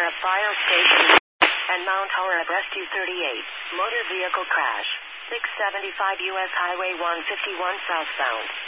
Horeb Fire Station and Mount Horeb Rescue 38. Motor vehicle crash. 675 U.S. Highway 151 southbound.